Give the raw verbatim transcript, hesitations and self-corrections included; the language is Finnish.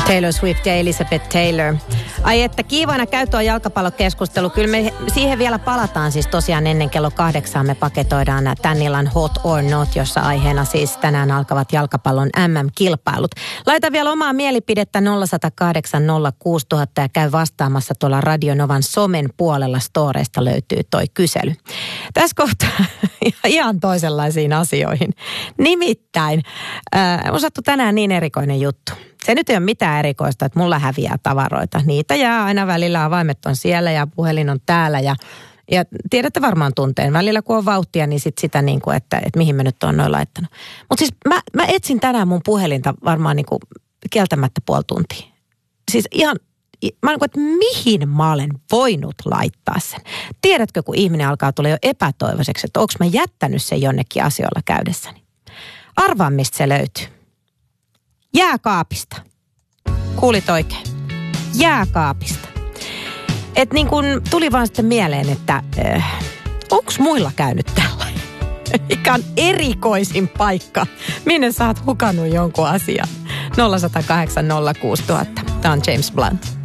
Taylor Swift ja Elizabeth Taylor. Ai että kiivaana käy tuo jalkapallokeskustelu. Kyllä me siihen vielä palataan siis tosiaan ennen kello kahdeksaa. Me paketoidaan tän illan Hot or Not, jossa aiheena siis tänään alkavat jalkapallon äm äm-kilpailut. Laita vielä omaa mielipidettä nolla yksi nolla kahdeksan nolla kuusi nolla nolla nolla ja käy vastaamassa tuolla Radio Novan somen puolella. Storeista löytyy toi kysely. Tässä kohtaa ihan toisenlaisiin asioihin. Nimittäin äh, on sattu tänään niin erikoinen juttu. Se nyt ei ole mitään erikoista, että mulla häviää tavaroita. Niitä jää aina välillä, avaimet on siellä ja puhelin on täällä. Ja, ja tiedätte varmaan tunteen. Välillä kun on vauhtia, niin sit sitä niin kuin, että, että mihin mä nyt oon noin laittanut. Mutta siis mä, mä etsin tänään mun puhelinta varmaan niin kuin kieltämättä puoli tuntia. Siis ihan, mä niin kuin, että mihin mä olen voinut laittaa sen. Tiedätkö, kun ihminen alkaa tulla jo epätoivoiseksi, että onko mä jättänyt sen jonnekin asioilla käydessäni. Arvaa, mistä se löytyy. Jääkaapista. Kuulit oikein. Jääkaapista. Et niin kun tuli vaan sitten mieleen, että äh, onks muilla käynyt tällainen? Mikä on erikoisin paikka, minne sä oot hukannut jonkun asian. nolla yksi nolla kahdeksan nolla kuusi nolla nolla nolla. Tämä on James Blunt.